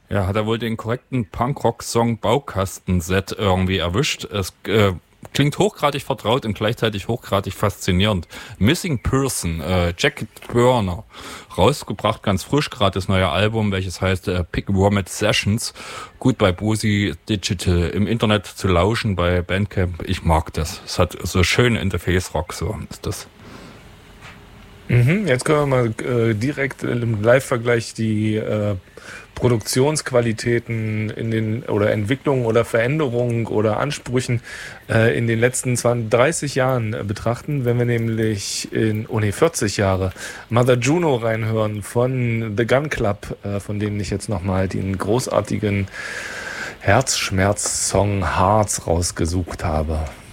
Ja, hat er wohl den korrekten Punkrock-Song Baukastenset irgendwie erwischt. Es klingt hochgradig vertraut und gleichzeitig hochgradig faszinierend. Missing Person, Jack Burner, rausgebracht ganz frisch, gerade das neue Album, welches heißt Pick Vomit Sessions. Gut bei Bosi Digital im Internet zu lauschen, bei Bandcamp. Ich mag das. Es hat so schön Interface-Rock, so ist das. Jetzt können wir mal direkt im Live-Vergleich die Produktionsqualitäten in den oder Entwicklungen oder Veränderungen oder Ansprüchen in den letzten 20, 30 Jahren betrachten, wenn wir nämlich 40 Jahre Mother Juno reinhören von The Gun Club, von denen ich jetzt nochmal den großartigen Herzschmerz-Song Hearts rausgesucht habe.